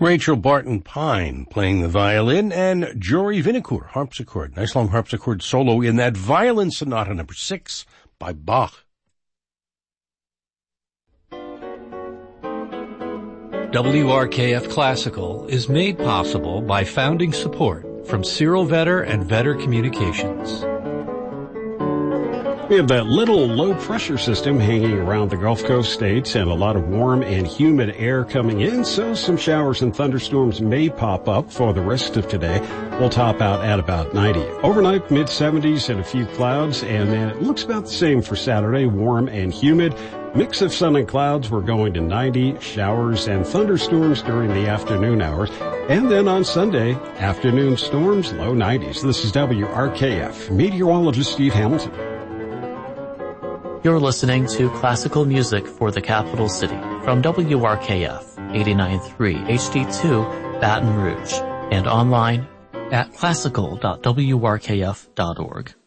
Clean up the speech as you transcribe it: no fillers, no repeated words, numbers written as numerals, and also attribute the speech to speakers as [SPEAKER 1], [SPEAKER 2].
[SPEAKER 1] Rachel Barton Pine playing the violin, and Jory Vinocourt, harpsichord. Nice long harpsichord solo in that Violin Sonata No. 6 by Bach.
[SPEAKER 2] WRKF Classical is made possible by founding support from Cyril Vetter and Vetter Communications.
[SPEAKER 3] We have that little low-pressure system hanging around the Gulf Coast states and a lot of warm and humid air coming in, so some showers and thunderstorms may pop up for the rest of today. We'll top out at about 90. Overnight, mid-70s and a few clouds, and then it looks about the same for Saturday, warm and humid. Mix of sun and clouds, we're going to 90, showers and thunderstorms during the afternoon hours. And then on Sunday, afternoon storms, low 90s. This is WRKF, meteorologist Steve Hamilton.
[SPEAKER 4] You're listening to classical music for the capital city from WRKF 89.3 HD2 Baton Rouge and online at classical.wrkf.org.